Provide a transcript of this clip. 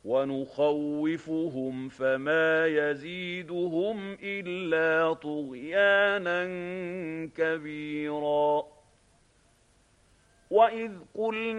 وَنُخَوِّفُهُمْ فَمَا يَزِيدُهُمْ إِلَّا طُغْيَانًا كَبِيرًا. وَإِذْ قُلْنَا